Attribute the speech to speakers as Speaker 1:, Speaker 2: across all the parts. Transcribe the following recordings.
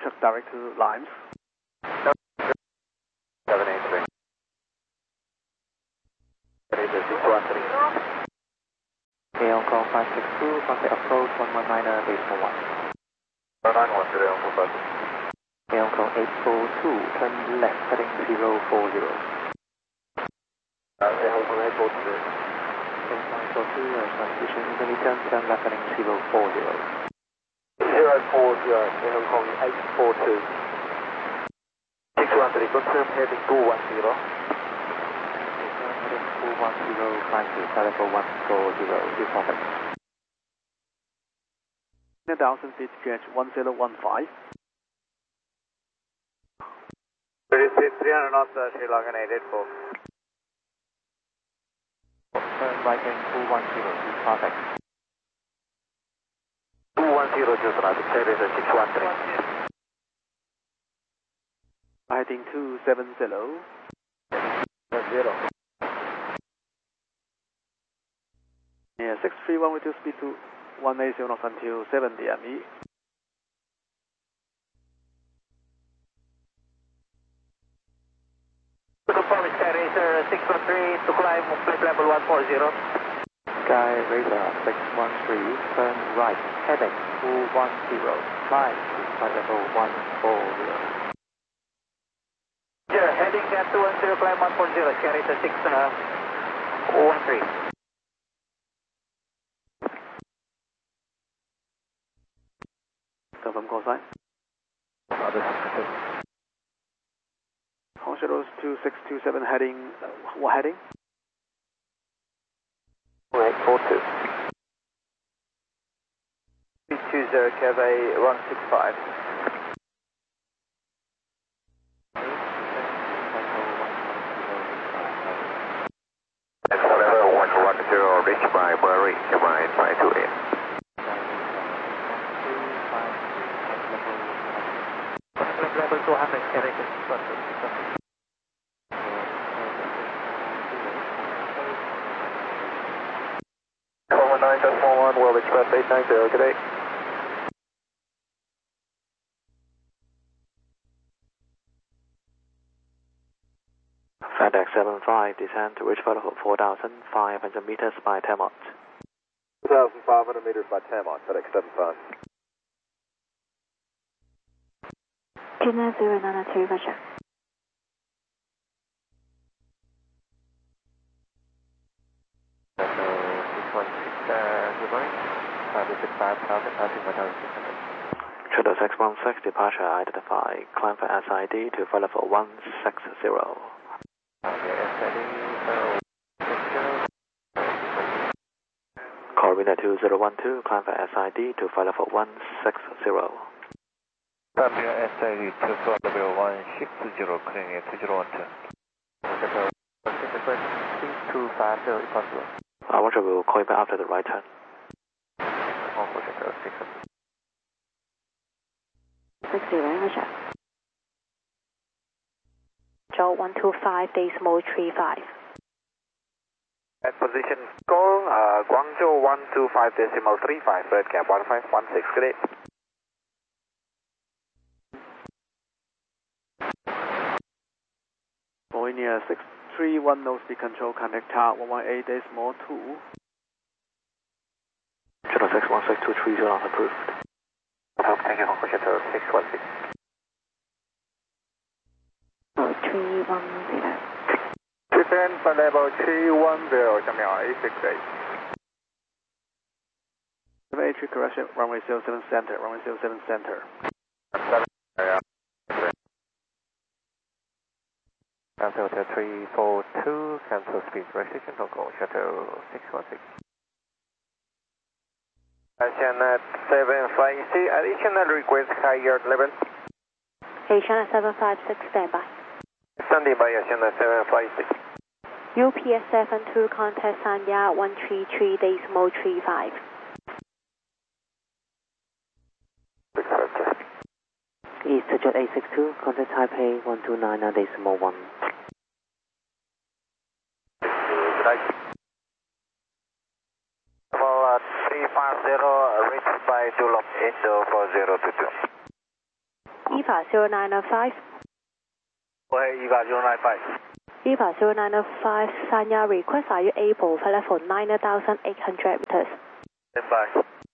Speaker 1: check direct to Limes.
Speaker 2: 783. It is 613.
Speaker 3: Hong Kong 562, contact approach 119.1.
Speaker 2: 910 Hong Kong 562.
Speaker 3: Hong Kong 842, turn left heading 040.
Speaker 2: Hong Kong 842.
Speaker 3: 542, transition intermittent, turn left heading 040.
Speaker 2: 040, Hong Kong 842. 613, confirm heading 210.
Speaker 3: Heading 210, 54 140, departure.
Speaker 1: Dawson City Edge 1015.
Speaker 2: 300 knots, Sri Lankan 884.
Speaker 3: Turn right heading 210, departure.
Speaker 2: 210 just right, it is 613.
Speaker 1: Heading 270.
Speaker 2: 0.
Speaker 1: Yeah, 631 with your speed to 180 knots until 70 ME.
Speaker 2: Confirm Sky Racer 613 to climb flight level 140.
Speaker 3: Sky Racer 613, turn right heading 210, climb to flight level 140.
Speaker 2: Yeah, heading at 210, climb 140, Sky Racer 613.
Speaker 1: Confirm call sign. Hong Shadows 2627 heading, what heading?
Speaker 2: 842. 320 Cathay 165. Level 110, reach by Murray, Combine 528. Level 200, Cathay 613. Common 9.41, World Express 890, good day.
Speaker 3: FedEx 75, descend to reach level 4,500 meters by Tamont.
Speaker 2: 2,500 meters by Tamont, FedEx 75.
Speaker 4: Gina 092, roger.
Speaker 2: Good morning. 565,000, passing 1,600.
Speaker 3: Shuttle 616, departure identify, climb for SID to flight level 160. Corina 2012, climb for SID to flight level 160.
Speaker 2: Columbia SID to flight level 160, clearing at 2012. 3250 if possible.
Speaker 3: Roger, we will call you back after the right turn.
Speaker 2: Hong Kong 600.
Speaker 4: 60, roger. Joe 125.35.
Speaker 2: At position call, Guangzhou 125.35, red cap 1516, good day.
Speaker 1: Boeing 631 nose speed control, contact tower 118.2.
Speaker 3: Shuttle 616, 230 not approved.
Speaker 2: Thank you, Hong Kong Shuttle 616.
Speaker 4: 310.
Speaker 2: Descend for level 310, 下面 868.
Speaker 1: 783 correction, runway 07 center, runway 07 center.
Speaker 2: 7, Hotel 342, cancel speed restriction, Hong Kong Shuttle 616. Asiana 756, additional request higher level.
Speaker 4: Asiana 756, standby.
Speaker 2: Standing by Asiana 756.
Speaker 4: UPS 72, contact Sanya 133.35.
Speaker 3: EasterJet 862, contact Taipei 1299.1.
Speaker 2: Good night. For 350, reached by Dulop Indo 4022.
Speaker 4: EVA 0905.
Speaker 5: Go ahead, EVA 0905.
Speaker 4: EVA 0905, Sanya request, are you able for level 9,800 meters?
Speaker 5: Stand by.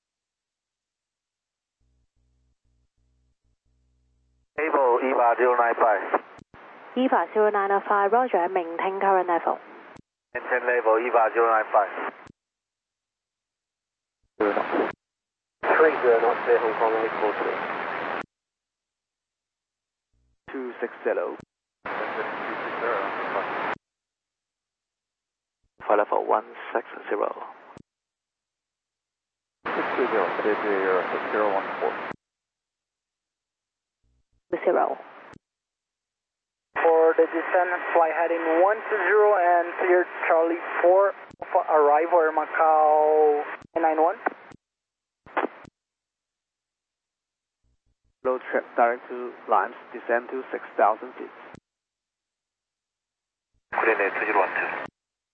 Speaker 5: Able, EVA 095.
Speaker 4: EVA 0905, roger, maintain current level.
Speaker 5: Maintain level, EVA 095.
Speaker 2: 0 knots.
Speaker 5: 30 knots, clear Hong Kong 842.
Speaker 1: 260.
Speaker 3: For level 160.
Speaker 2: 0.
Speaker 5: For the descent, fly heading 120 and clear Charlie 4 for arrival at Macau 991.
Speaker 1: Low trip direct to lines, descend to 6,000 feet.
Speaker 5: Coordinate 2012.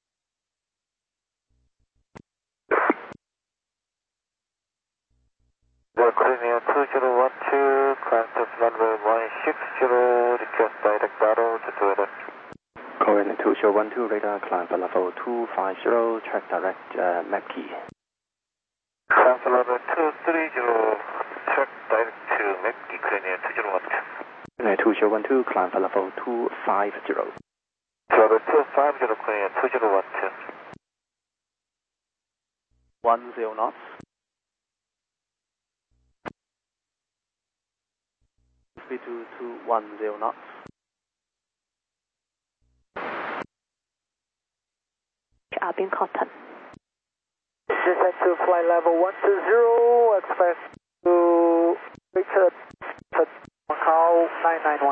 Speaker 5: Coordinate 2012, contact runway 160, request direct battle to toilet.
Speaker 2: Coordinate 2012, radar climb for level 250, track direct Mackie.
Speaker 5: Climb for level 230, track direct to Mackie, coordinate 2012.
Speaker 2: Coordinate 2012, climb for level 250.
Speaker 5: Level 250, coordinate 2012.
Speaker 1: 10 knots. Speed to 210 knots.
Speaker 4: Albion Cotton.
Speaker 5: Descent to flight level 120, expect to reach at Macau 991.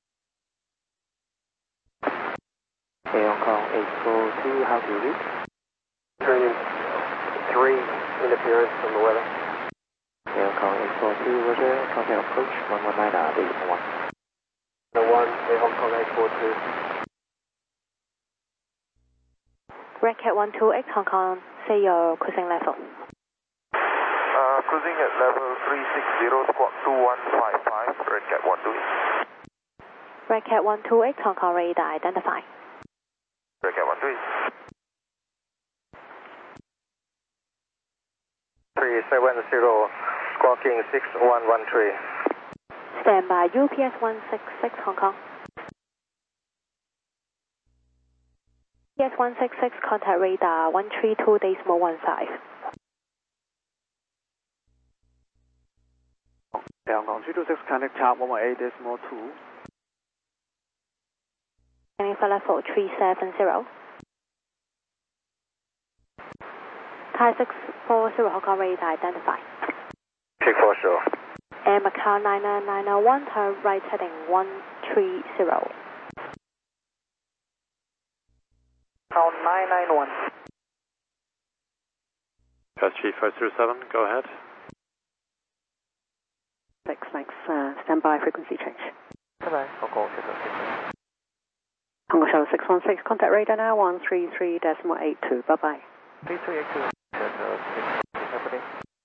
Speaker 2: Hey, Hong Kong 842, how do you read?
Speaker 5: Training 3, interference from the weather.
Speaker 2: Hey, Hong Kong 842, roger, contact approach 119, base 1.
Speaker 5: 1, hey, Hong Kong 842.
Speaker 4: Red Cat 128, Hong Kong, say your cruising level.
Speaker 5: Cruising at level 360, squawk 2155, Red Cat 128.
Speaker 4: Red Cat 128, Hong Kong radar, identify.
Speaker 5: Red Cat 128. 370, squawking 6113.
Speaker 4: Stand by, UPS 166, Hong Kong. UPS 166, contact radar 132.15.
Speaker 1: Hong Kong 326, contact chart 118.2.
Speaker 4: Landing for level 370. Thai 640, Hong Kong radar, identify.
Speaker 5: 640.
Speaker 4: And Macau 901, turn right heading 130.
Speaker 5: Macau 991.
Speaker 3: Chief 507, go ahead.
Speaker 4: 6, thanks. Stand by, frequency change.
Speaker 2: Bye-bye, Hong Kong Shuttle 6.
Speaker 4: Hong Kong Shuttle 616, contact radar now 133.82. Bye-bye.
Speaker 2: 3382, Shuttle 6 is happening.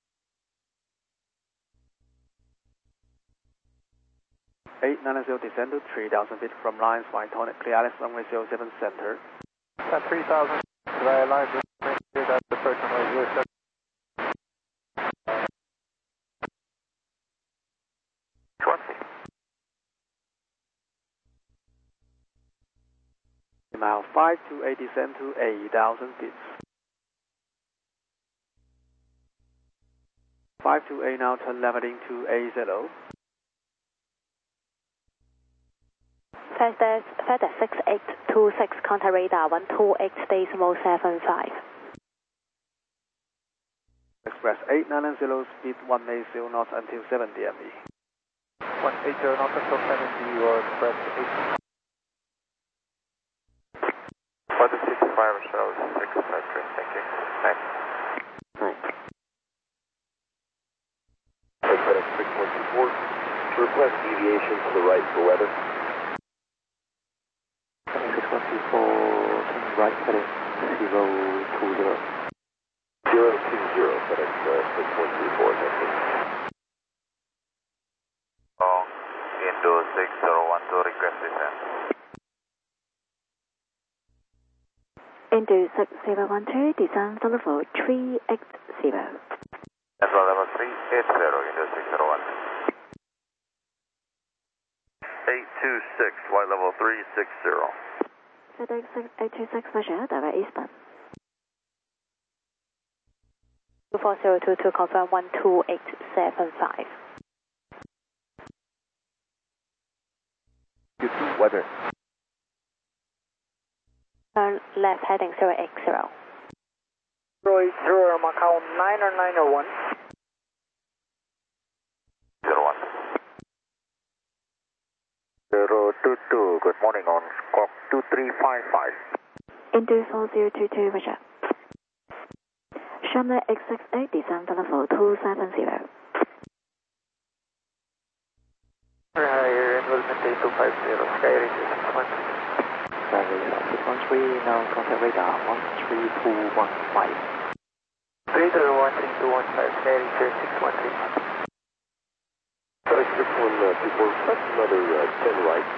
Speaker 1: 890, descend to 3,000 feet from lines, flight tonic, clear Alex runway 07 center.
Speaker 2: At 3,000, dry line, that's the first runway 07.
Speaker 1: Mile 528, descend to 8,000 feet. 528 now, turn leveling to A0.
Speaker 4: FedEx 6826, contact radar 128.75.
Speaker 1: Express 890, speed 180 knots until 70 ME.
Speaker 2: 180 knots until 70, or Express 8.
Speaker 5: For the 65 shows 653, thank you. Thanks. FedEx 6124, to request deviation to the right for weather.
Speaker 2: 6124, right heading 020.
Speaker 5: 020, FedEx 6124, thank you. Oh, in
Speaker 2: Indo 6012, request descent.
Speaker 4: Indo 6012, descend for level 380.
Speaker 2: That's level 380, Indo 601.
Speaker 6: 826, flight level 360.
Speaker 4: FedEx 826, Roger, direct eastbound. 24022, confirm 12875.
Speaker 1: Weather.
Speaker 4: Turn left heading 080.
Speaker 5: 080 Macau 90901.
Speaker 2: 01. 022, good morning on squawk 2355.
Speaker 4: Indo 4022, Roger. Shamler X68, descend for level 270.
Speaker 3: Higher enrollment day 250, Sky Radio 613. Sky Radio 613, now contact radar 13215. Radar 13215, Sky Radio 613.
Speaker 2: FedEx 6124, another 10 right,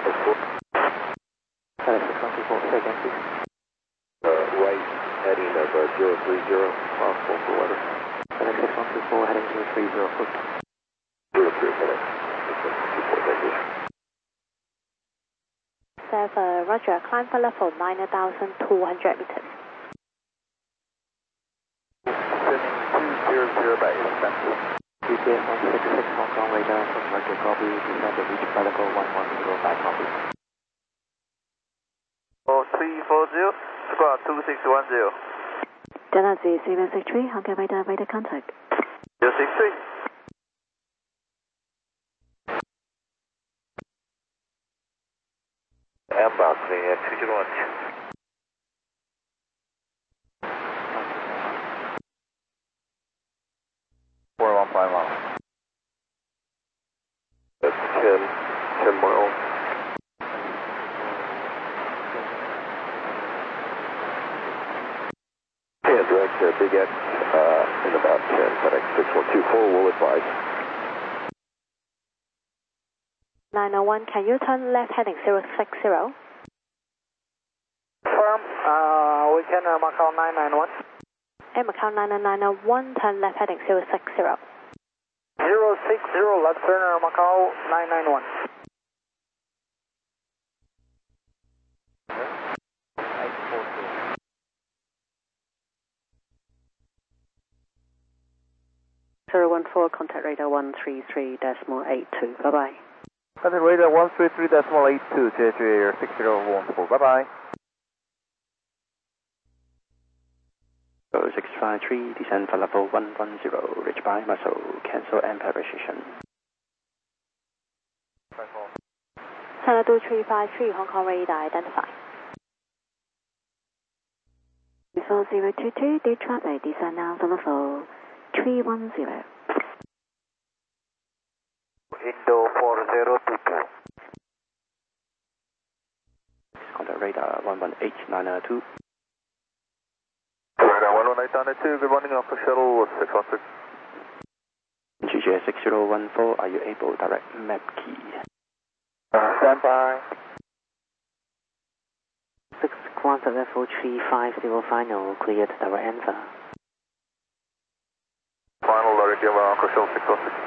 Speaker 3: FedEx 6124, second please.
Speaker 2: right, heading of 030, possible for weather.
Speaker 3: FedEx 6124, heading 030, foot.
Speaker 2: 03, FedEx 6124, thank you.
Speaker 4: Roger, climb for level 9,200 meters.
Speaker 2: Sending 200 by expensive.
Speaker 3: GPS 166, Hong Kong radar from Roger, copy, descend to reach level 1105, copy.
Speaker 6: 0340, squad 2610.
Speaker 4: Delta Z 063, Hong Kong radar contact.
Speaker 6: 063.
Speaker 2: Airbus 201. That's 10 miles. And direct Big X in about 10, FedEx 6124 will advise.
Speaker 4: 901, can you turn left heading 060?
Speaker 5: Firm, we can Macau 991.
Speaker 4: Air Macau 9991, turn left heading 060.
Speaker 5: 060, left turn Macau 991.
Speaker 4: Contact radar 133.82. Bye bye.
Speaker 1: Contact radar 133.82, JJ Air 6014. Bye bye.
Speaker 3: 0653, descend for level 110, reach by muscle, cancel and preparation.
Speaker 4: Channel 2353, Hong Kong radar identify. 4022, deep traffic, descend now for level 310.
Speaker 2: Indo 4022.
Speaker 3: Contact radar 118902.
Speaker 2: Radar 11892, good morning, Alpha Shuttle 616.
Speaker 3: GJ 6014, are you able direct map key?
Speaker 2: Stand by.
Speaker 3: 6 Quantum level 350 final, cleared direct answer.
Speaker 2: Final direct give Alpha Shuttle 616.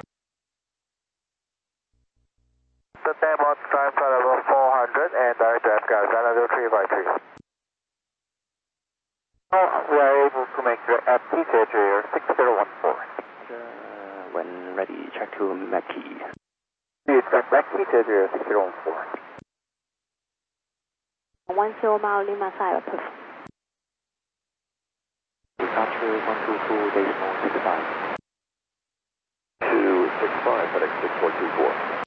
Speaker 2: The time on time for level 400 and direct to FCAS, another 353. We are able to make the TJ 6014.
Speaker 3: When ready, check to map key.
Speaker 2: It's got back TJ 6014.
Speaker 4: 10 mile Lima side approved.
Speaker 3: Departure 122, decimal 65.
Speaker 2: 265, FedEx 6424.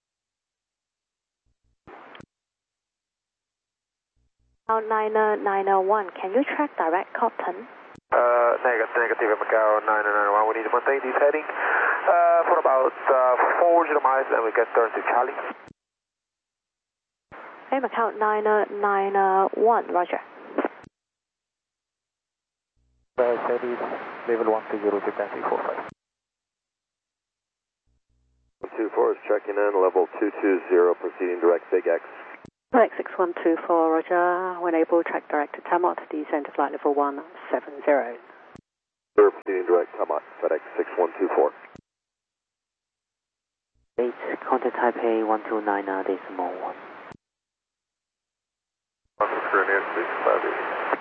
Speaker 4: Now 901, can you track direct Copton?
Speaker 2: Negative, Macau 991. We need to maintain this heading for about 40 miles, and we can turn to Charlie.
Speaker 4: Air Macau 991, Roger.
Speaker 1: Level 130, frequency 45.
Speaker 2: 6124 is checking in, level 220, proceeding direct Big X.
Speaker 7: Flight 6124, roger. When able, track direct to Tamot, descend to flight level 170.
Speaker 2: Proceeding direct Tamot, FedEx 6124.
Speaker 3: 8, contact Taipei 129.1.
Speaker 6: Korean 658.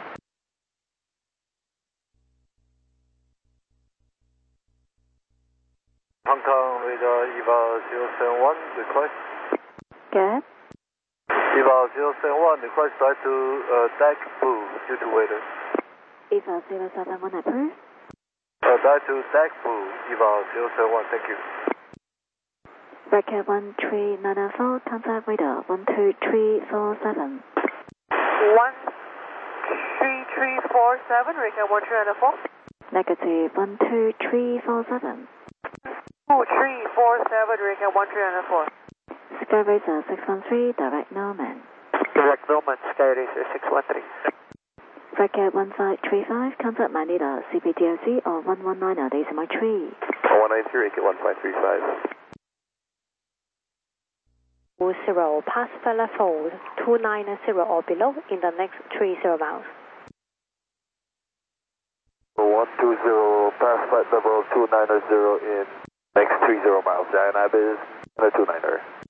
Speaker 6: Hong Kong radar eval 071, request.
Speaker 7: Get.
Speaker 6: Eval 071, request flight to deck blue due to weather.
Speaker 4: EVA 071 approved.
Speaker 6: Flight to deck blue, eval 071, thank you.
Speaker 4: Record 13904, contact radar 12347.
Speaker 8: 13347, record 13904.
Speaker 4: Negative 12347.
Speaker 8: 2347, record 13904.
Speaker 4: Sky Razor 613, direct Norman.
Speaker 3: Direct Norman, Sky Racer 613.
Speaker 4: Record 1535, contact Manila CPTLC or 119.3.
Speaker 2: 193, get 1535.
Speaker 4: 0, pass flight level 290 or below in the next 30 miles.
Speaker 2: 120, pass flight level 290 in next 30 miles. Giant Ibis, 290.